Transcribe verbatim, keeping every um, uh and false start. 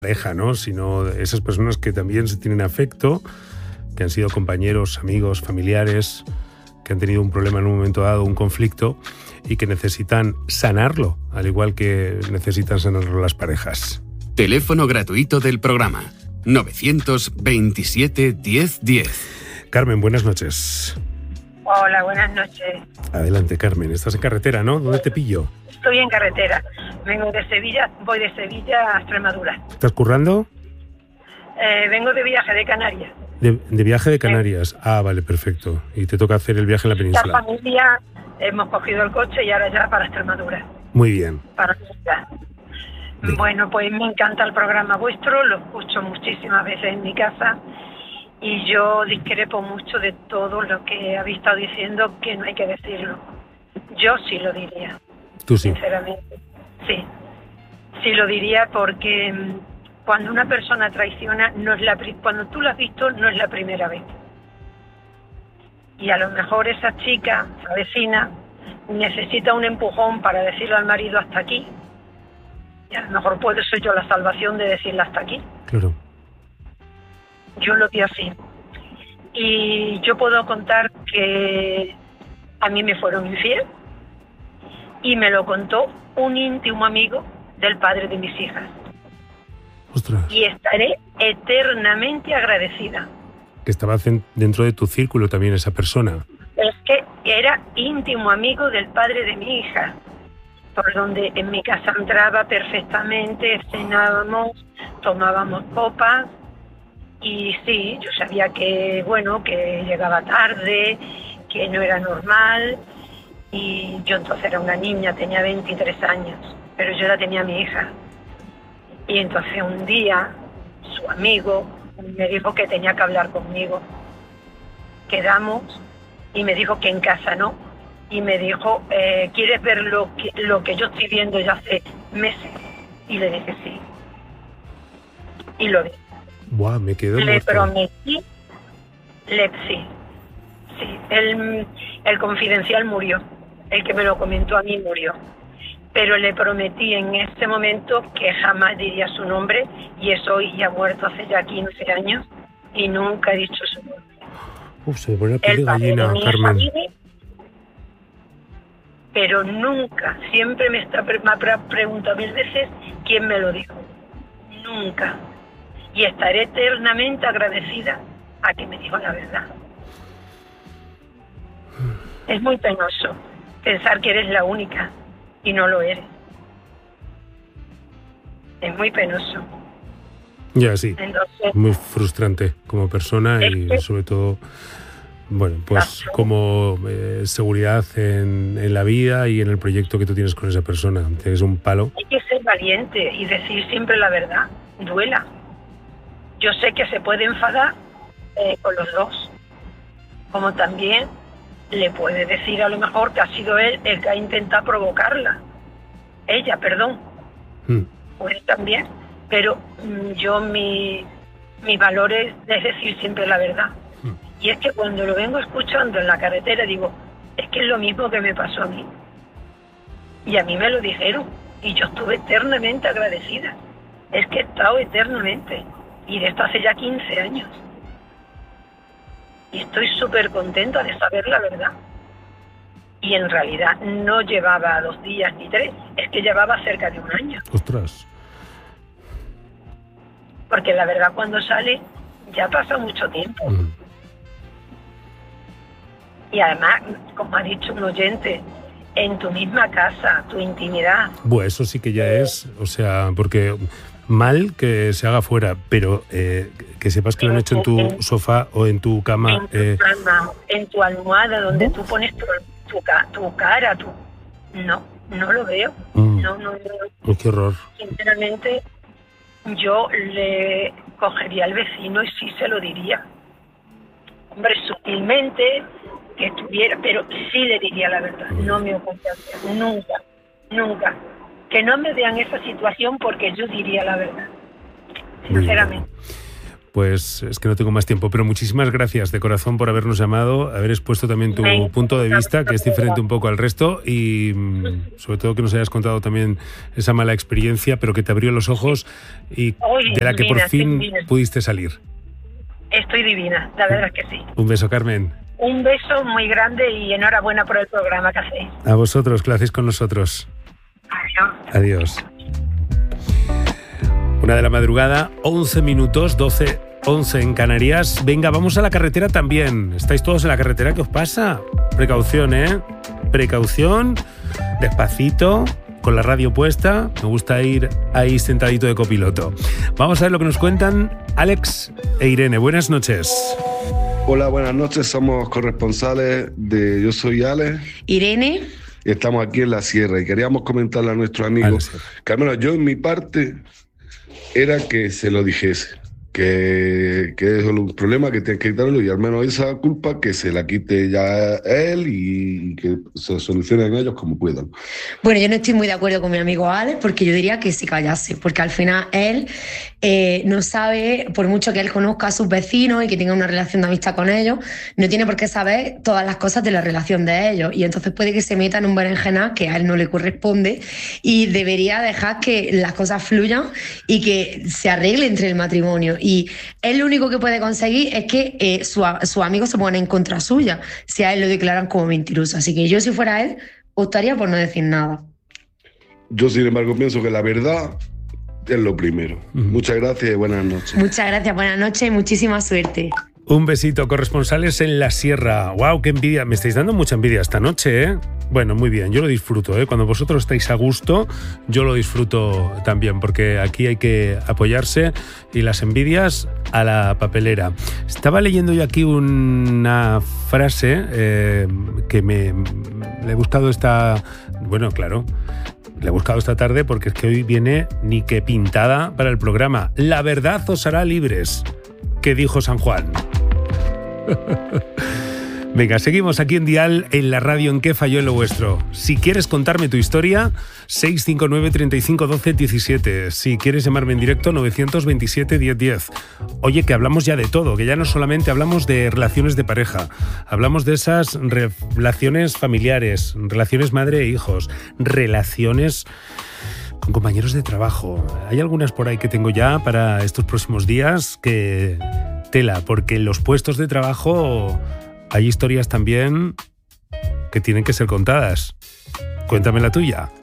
pareja, ¿no? Sino esas personas que también se tienen afecto, que han sido compañeros, amigos, familiares, que han tenido un problema en un momento dado, un conflicto, y que necesitan sanarlo, al igual que necesitan sanarlo las parejas. Teléfono gratuito del programa novecientos veintisiete diez diez. Carmen, buenas noches. Hola, buenas noches. Adelante, Carmen. Estás en carretera, ¿no? ¿Dónde te pillo? Estoy en carretera. Vengo de Sevilla, voy de Sevilla a Extremadura. ¿Estás currando? Eh, vengo de viaje de Canarias. De, de viaje de Canarias. Ah, vale, perfecto. Y te toca hacer el viaje en la península. La familia, hemos cogido el coche y ahora ya para Extremadura. Muy bien. Para Sevilla. Bueno, pues me encanta el programa vuestro, lo escucho muchísimas veces en mi casa y yo discrepo mucho de todo lo que habéis estado diciendo, que no hay que decirlo. Yo sí lo diría. Tú sí. Sinceramente, sí. Sí lo diría porque cuando una persona traiciona, no es la pri- cuando tú lo has visto, no es la primera vez. Y a lo mejor esa chica, esa vecina, necesita un empujón para decirle al marido hasta aquí. Y a lo mejor puede ser yo la salvación de decirle hasta aquí. Claro. Yo lo vi así. Y yo puedo contar que a mí me fueron infiel y me lo contó un íntimo amigo del padre de mis hijas. Ostras. Y estaré eternamente agradecida. Que estaba dentro de tu círculo también esa persona. Es que era íntimo amigo del padre de mi hija, por donde en mi casa entraba perfectamente, cenábamos, tomábamos copas. Y sí, yo sabía que, bueno, que llegaba tarde, que no era normal. Y yo entonces era una niña, tenía veintitrés años, pero yo la tenía a mi hija. Y entonces un día, su amigo me dijo que tenía que hablar conmigo. Quedamos y me dijo que en casa no. Y me dijo, eh, ¿quieres ver lo que, lo que yo estoy viendo ya hace meses? Y le dije sí. Y lo vi. Buah, me quedo Le muerto. prometí, le, sí, sí, el, el confidencial murió, el que me lo comentó a mí murió, pero le prometí en ese momento que jamás diría su nombre, y es hoy, ya muerto hace ya quince años, y nunca he dicho su nombre. Uf, se me pone la piel de El padre gallina, de mi hija Carmen. vive, pero nunca, siempre me, está, me ha preguntado mil veces quién me lo dijo, nunca. Y estaré eternamente agradecida a que me dijo la verdad. Es muy penoso pensar que eres la única y no lo eres. Es muy penoso. Ya, sí. Entonces, muy frustrante como persona y es que, sobre todo, bueno, pues como eh, seguridad en, en la vida y en el proyecto que tú tienes con esa persona. Es un palo. hay que ser valiente y decir siempre la verdad. Duela. Yo sé que se puede enfadar eh, con los dos, como también le puede decir a lo mejor que ha sido él el que ha intentado provocarla. Ella, perdón. Mm. Puede también, pero mm, yo mi, mi valor es, es decir siempre la verdad. Mm. Y es que cuando lo vengo escuchando en la carretera digo, es que es lo mismo que me pasó a mí. Y a mí me lo dijeron y yo estuve eternamente agradecida. Es que he estado eternamente. Y de esto hace ya quince años. Y estoy súper contenta de saber la verdad. Y en realidad no llevaba dos días ni tres, es que llevaba cerca de un año. Ostras. Porque la verdad cuando sale ya pasa mucho tiempo. Mm. Y además, como ha dicho un oyente, en tu misma casa, tu intimidad. Bueno, eso sí que ya es, o sea, porque mal que se haga fuera, pero eh, que sepas que lo han hecho en tu sofá o en tu cama. En tu, eh... cama, en tu almohada, donde ¿no? tú pones tu, tu, tu cara, tu... No, no lo veo. Mm. No, no, no. Oh, qué horror. Sinceramente, yo le cogería al vecino y sí se lo diría. Hombre, sutilmente, que estuviera, pero sí le diría la verdad. Mm. No me ocultaría, nunca, nunca. Que no me vean esa situación porque yo diría la verdad, sinceramente. Pues es que no tengo más tiempo, pero muchísimas gracias de corazón por habernos llamado, haber expuesto también tu Sí. punto de vista, que es diferente un poco al resto, y mm, sobre todo que nos hayas contado también esa mala experiencia, pero que te abrió los ojos y Uy, de la que por divina, fin divina. pudiste salir. Estoy divina, la verdad es que sí. Un beso, Carmen. Un beso muy grande y enhorabuena por el programa que hacéis. A vosotros, que lo hacéis con nosotros. Adiós. Adiós. Una de la madrugada, once minutos, doce, once en Canarias. Venga, vamos a la carretera también. ¿Estáis todos en la carretera? ¿Qué os pasa? Precaución, ¿eh? Precaución, despacito, con la radio puesta. Me gusta ir ahí sentadito de copiloto. Vamos a ver lo que nos cuentan Alex e Irene. Buenas noches. Hola, buenas noches. Somos corresponsales de Yo Soy Alex. Irene. Y estamos aquí en la sierra y queríamos comentarle a nuestros amigos que al menos yo en mi parte era que se lo dijese, que, que es un problema que tiene que quitarlo y al menos esa culpa que se la quite ya él y que se solucionen ellos como puedan. Bueno, yo no estoy muy de acuerdo con mi amigo Alex porque yo diría que se callase, porque al final él eh, no sabe, por mucho que él conozca a sus vecinos y que tenga una relación de amistad con ellos, no tiene por qué saber todas las cosas de la relación de ellos y entonces puede que se meta en un berenjenal que a él no le corresponde y debería dejar que las cosas fluyan y que se arregle entre el matrimonio. Y él lo único que puede conseguir es que eh, sus su amigos se pongan en contra suya si a él lo declaran como mentiroso. Así que yo, si fuera él, optaría por no decir nada. Yo, sin embargo, pienso que la verdad es lo primero. Uh-huh. Muchas gracias y buenas noches. Muchas gracias, buenas noches y muchísima suerte. Un besito, corresponsales en la sierra. ¡Wow, qué envidia! Me estáis dando mucha envidia esta noche, ¿eh? Bueno, muy bien, yo lo disfruto, ¿eh? Cuando vosotros estáis a gusto, yo lo disfruto también, porque aquí hay que apoyarse y las envidias a la papelera. Estaba leyendo yo aquí una frase eh, que me le he buscado esta... Bueno, claro, le he buscado esta tarde porque es que hoy viene ni que pintada para el programa. La verdad os hará libres, que dijo San Juan. Venga, seguimos aquí en Dial, en la radio en que falló en lo vuestro. Si quieres contarme tu historia, seis cinco nueve, treinta y cinco, doce, diecisiete. Si quieres llamarme en directo, nueve dos siete, diez, diez. Oye, que hablamos ya de todo, que ya no solamente hablamos de relaciones de pareja, hablamos de esas relaciones familiares, relaciones madre e hijos, relaciones con compañeros de trabajo. Hay algunas por ahí que tengo ya para estos próximos días que tela, porque en los puestos de trabajo hay historias también que tienen que ser contadas. Cuéntame la tuya.